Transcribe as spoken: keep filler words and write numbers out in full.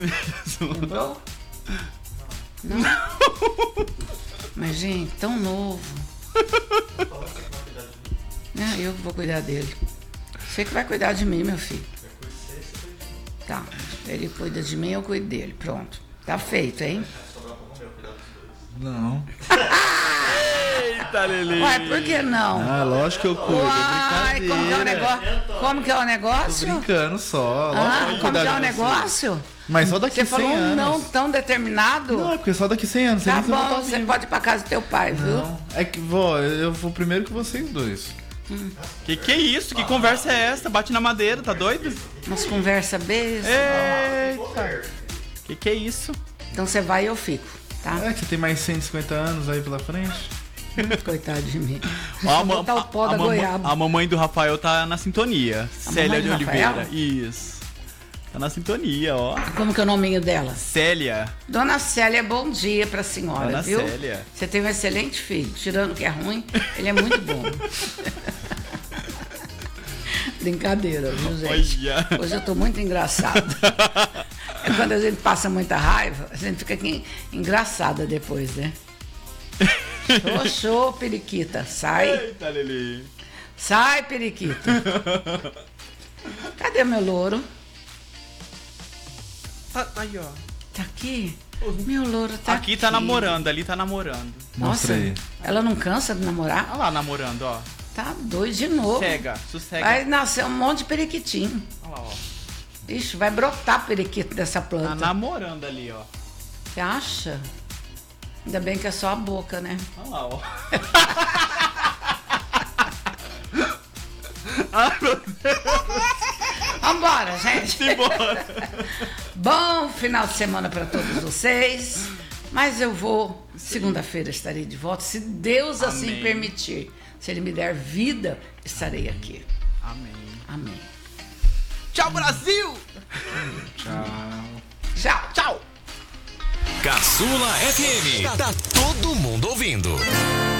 Lembrou? Não? Não. Mas, gente, tão novo. Não, eu que vou cuidar dele. Você que vai cuidar de mim, meu filho. Tá. Ele cuida de mim, eu cuido dele. Pronto. Tá feito, hein? Não. Eita, Lelê. Ué, por que não? Ah, lógico que eu cuido. Uai, É como que é o negócio? Como que é o Tô negócio? brincando só. Lógico Ah, que eu vou como que cuidar é o de você. negócio? Mas só daqui Você cem falou um anos. não tão determinado? Não, é porque só daqui cem anos. Tá Você nem bom, vai você vivo. pode ir pra casa do teu pai, viu? Não. É que, vó, eu vou primeiro que vocês dois. Que que é isso? Que conversa é essa? Bate na madeira, tá doido? Umas conversas bestas. Eita. Que que é isso? Então você vai e eu fico, tá? É que tem mais cento e cinquenta anos aí pela frente. Coitado de mim. Ó, a, Vou ma- botar o pó a, da a, mamãe, goiaba. a mamãe do Rafael tá na sintonia. A Célia mamãe de do Oliveira. Rafael? Isso. Tá na sintonia, ó. Como que é o nominho dela? Célia. Dona Célia, bom dia pra senhora, Dona viu? Célia. Você teve um excelente filho. Tirando que é ruim, ele é muito bom. Brincadeira, viu, gente? Olha. Hoje eu tô muito engraçada. É quando a gente passa muita raiva, a gente fica aqui engraçada depois, né? Show, show, periquita. Sai. Eita, Lelê. Sai, periquita. Cadê meu louro? Tá, aí, ó. Tá aqui? Meu louro tá aqui. Aqui tá namorando, ali tá namorando. Mostra Nossa, aí. ela não cansa de namorar? Olha lá namorando, ó. Tá doido de novo. Sossega, sossega. Vai nascer um monte de periquitinho. Olha lá, ó. Ixi, vai brotar periquito dessa Tá planta. namorando ali, ó. Você acha? Ainda bem que é só a boca, né? Olha lá, ó. Ai, meu Deus. Vambora, gente. Simbora. Bom final de semana para todos vocês. Mas eu vou, segunda-feira estarei de volta, se Deus assim Amém. permitir. Se Ele me der vida, estarei aqui. Amém. Amém. Tchau, Brasil! Tchau. Tchau, tchau. Caçula F M. Tá todo mundo ouvindo.